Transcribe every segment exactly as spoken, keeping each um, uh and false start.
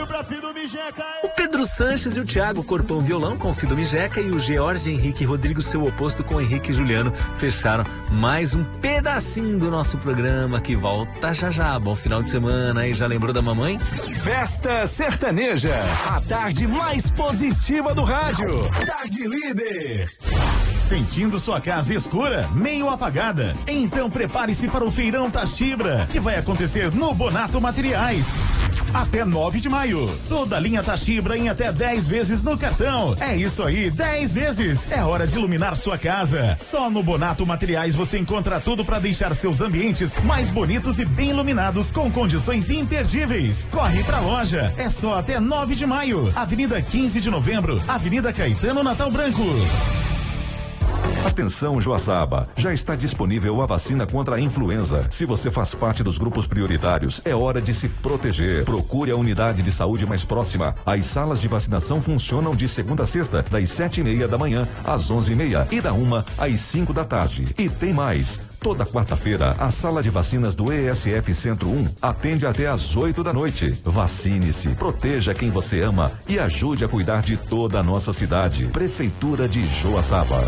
barulho pra Fido Mijeca. O Pedro Sanches e o Thiago Corpão Violão com Fido Mijeca e o George Henrique Rodrigo, seu oposto, com Henrique e Juliano, fecharam mais um pedacinho do nosso programa que volta já já. Bom final de semana aí, já lembrou da mamãe? Festa Sertaneja, a tarde mais positiva do rádio. Tarde Líder. Sentindo sua casa escura, meio apagada? Então prepare-se para o Feirão Tachibra, que vai acontecer no Bonato Materiais. Até nove de maio. Toda a linha Tachibra em até dez vezes no cartão. É isso aí, dez vezes. É hora de iluminar sua casa. Só no Bonato Materiais você encontra tudo para deixar seus ambientes mais bonitos e bem iluminados com condições imperdíveis. Corre pra loja. É só até nove de maio. Avenida quinze de novembro, Avenida Caetano Natal Branco. Atenção, Joaçaba, já está disponível a vacina contra a influenza. Se você faz parte dos grupos prioritários, é hora de se proteger. Procure a unidade de saúde mais próxima. As salas de vacinação funcionam de segunda a sexta, das sete e meia da manhã às onze e meia e da uma às cinco da tarde. E tem mais. Toda quarta-feira, a sala de vacinas do E S F Centro um atende até às oito da noite. Vacine-se, proteja quem você ama e ajude a cuidar de toda a nossa cidade. Prefeitura de Joaçaba.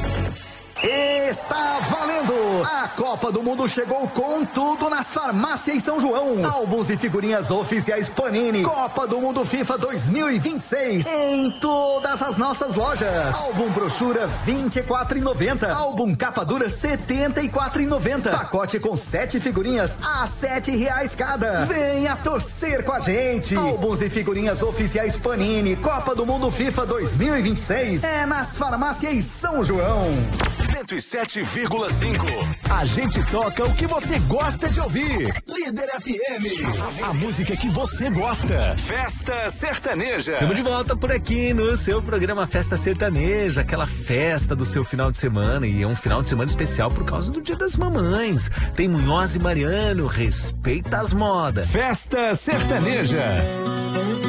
Está valendo! A Copa do Mundo chegou com tudo nas farmácias São João. Álbuns e figurinhas oficiais Panini. Copa do Mundo FIFA dois mil e vinte e seis em todas as nossas lojas. Álbum brochura vinte e quatro reais e noventa centavos. Álbum capa dura setenta e quatro reais e noventa centavos. Pacote com sete figurinhas a sete reais cada. Venha torcer com a gente. Álbuns e figurinhas oficiais Panini. Copa do Mundo FIFA dois mil e vinte e seis é nas farmácias São João. cento e sete vírgula cinco. A gente toca o que você gosta de ouvir. Líder F M. A música que você gosta. Festa Sertaneja. Estamos de volta por aqui no seu programa Festa Sertaneja, aquela festa do seu final de semana, e é um final de semana especial por causa do Dia das Mamães. Tem Munhoz e Mariano, respeita as modas. Festa Sertaneja.